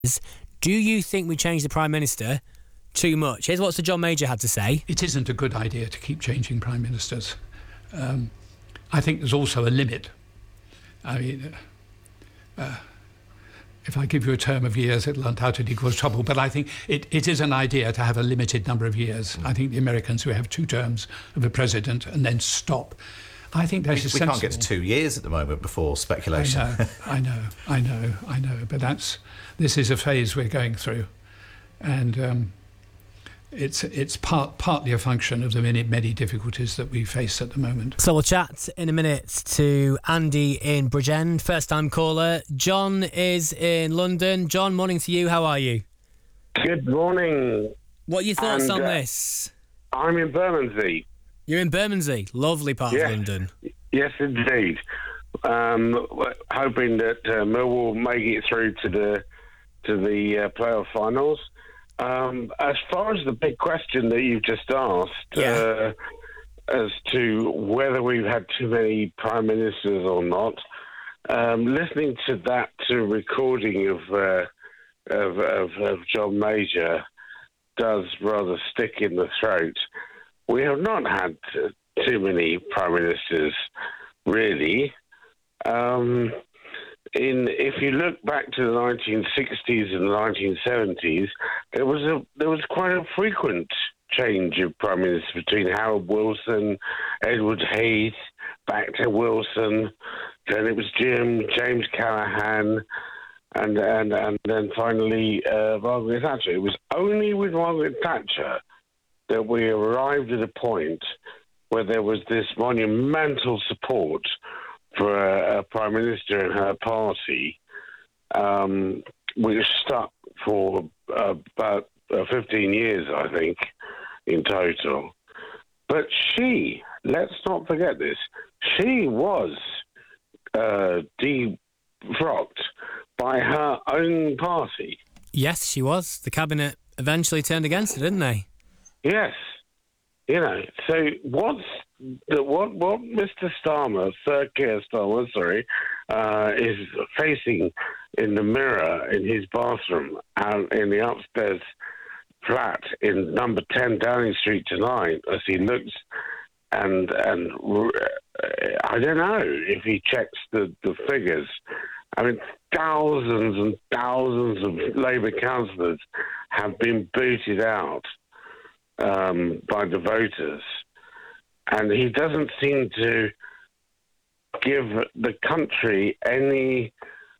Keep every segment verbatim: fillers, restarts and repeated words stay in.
Do you think we changed the Prime Minister too much? Here's what Sir John Major had to say. It isn't a good idea to keep changing Prime Ministers. Um, I think there's also a limit. I mean, uh, uh, if I give you a term of years, it'll undoubtedly cause trouble, but I think it, it is an idea to have a limited number of years. I think the Americans who have two terms of a president and then stop, I think that's we, sensible. We can't get to two years at the moment before speculation. I know, I know, I know, I know, but that's, this is a phase we're going through, and um, it's it's part, partly a function of the many, many difficulties that we face at the moment. So we'll chat in a minute to Andy in Bridgend, first-time caller. John is in London. John, morning to you. How are you? Good morning. What are your thoughts and, on uh, this? I'm in Bermondsey. You're in Bermondsey, lovely part yes. of London. Yes, indeed. Um, hoping that uh, Millwall make it through to the to the uh, playoff finals. Um, as far as the big question that you've just asked, yeah. uh, as to whether we've had too many prime ministers or not, um, listening to that uh, recording of, uh, of, of of John Major does rather stick in the throat. We have not had too many prime ministers, really. Um, in if you look back to the nineteen sixties and the nineteen seventies, there was a there was quite a frequent change of prime ministers between Harold Wilson, Edward Heath, back to Wilson, then it was Jim, James Callaghan, and and and then finally uh, Margaret Thatcher. It was only with Margaret Thatcher that we arrived at a point where there was this monumental support for a, a prime minister and her party, um, which stuck for uh, about uh, fifteen years, I think, in total. But she, let's not forget this, she was uh, defrocked by her own party. Yes, she was. The cabinet eventually turned against her, didn't they? Yes, you know. So what's the, what what Mister Starmer, Sir Keir Starmer, sorry, uh, is facing in the mirror in his bathroom out in the upstairs flat in number ten Downing Street tonight, as he looks and and uh, I don't know if he checks the, the figures. I mean, thousands and thousands of Labour councillors have been booted out Um, by the voters, and he doesn't seem to give the country any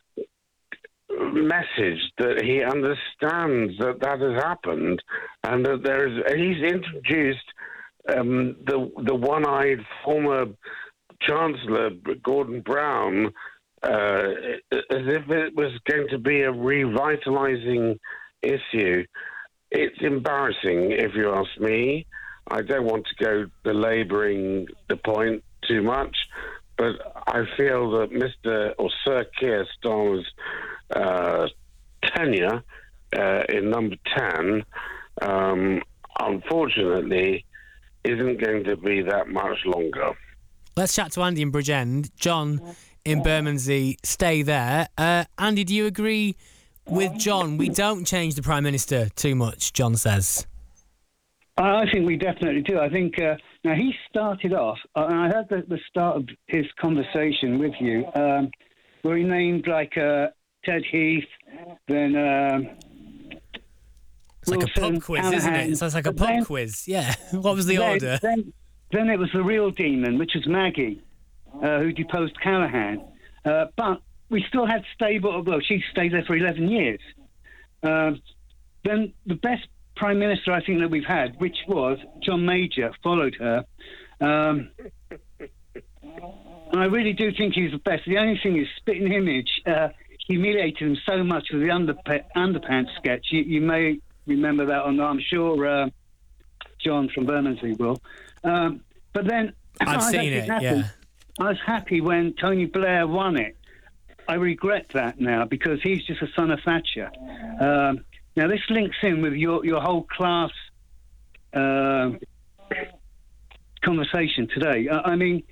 message that he understands that that has happened, and that there is. He's introduced um, the the one-eyed former Chancellor Gordon Brown uh, as if it was going to be a revitalising issue. It's embarrassing, if you ask me. I don't want to go belabouring the point too much, but I feel that Mister or Sir Keir Starmer's uh, tenure uh, in number ten, um, unfortunately, isn't going to be that much longer. Let's chat to Andy in Bridgend. John in Bermondsey, stay there. Uh, Andy, do you agree with John? We don't change the Prime Minister too much, John says. I think we definitely do. I think, uh, now he started off, uh, and I heard the, the start of his conversation with you, um, where he named like uh, Ted Heath, then um, It's like Wilson, a pub quiz, Callaghan. isn't it? It's like a pub then, quiz, yeah. What was the then, order? Then, then it was the real demon, which was Maggie, uh, who deposed Callaghan. Uh, but we still had stable, well, she stayed there for eleven years. Uh, then the best Prime Minister I think that we've had, which was John Major, followed her. Um, and I really do think he's the best. The only thing is Spitting Image uh, humiliated him so much with the underpa- underpants sketch. You, you may remember that or not. I'm sure uh, John from Bermondsey will. Um, but then... I've seen it, yeah. I was happy when Tony Blair won it. I regret that now because he's just a son of Thatcher. Um, now, this links in with your, your whole class uh, conversation today. I, I mean,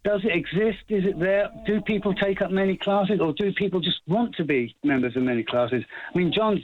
Does it exist? Is it there? Do people take up many classes, or do people just want to be members of many classes? I mean, John's